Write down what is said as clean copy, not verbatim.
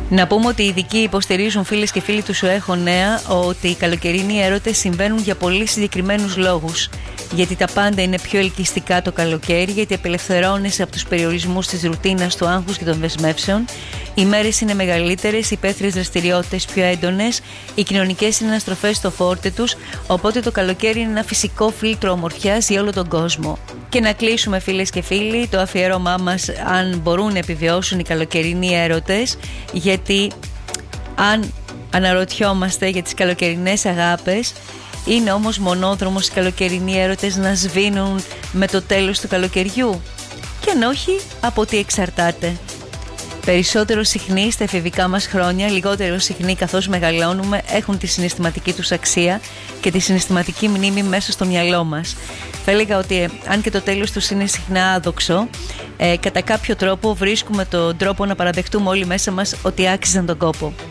Να πούμε ότι οι ειδικοί υποστηρίζουν, φίλες και φίλοι του Σου Έχω Νέα, ότι οι καλοκαιρινοί έρωτες συμβαίνουν για πολύ συγκεκριμένους λόγους. Γιατί τα πάντα είναι πιο ελκυστικά το καλοκαίρι, γιατί απελευθερώνεσαι από τους περιορισμούς της ρουτίνας, του άγχους και των δεσμεύσεων. Οι μέρες είναι μεγαλύτερες, οι υπαίθριες δραστηριότητες πιο έντονες, οι κοινωνικές συναναστροφές στο φόρτε τους, οπότε το καλοκαίρι είναι ένα φυσικό φίλτρο ομορφιάς για όλο τον κόσμο. Και να κλείσουμε, φίλες και φίλοι, το αφιέρωμά μας, αν μπορούν να επιβιώσουν οι καλοκαιρινοί έρωτες, γιατί αν αναρωτιόμαστε για τις καλοκαιρινές αγάπες, είναι όμως μονόδρομος οι καλοκαιρινοί έρωτες να σβήνουν με το τέλος του καλοκαιριού? Και αν όχι, από τι εξαρτάται? Περισσότερο συχνοί στα εφηβικά μας χρόνια, λιγότερο συχνοί καθώς μεγαλώνουμε, έχουν τη συναισθηματική τους αξία και τη συναισθηματική μνήμη μέσα στο μυαλό μας. Θα έλεγα ότι αν και το τέλος τους είναι συχνά άδοξο, κατά κάποιο τρόπο βρίσκουμε τον τρόπο να παραδεχτούμε όλοι μέσα μας ότι άξιζαν τον κόπο.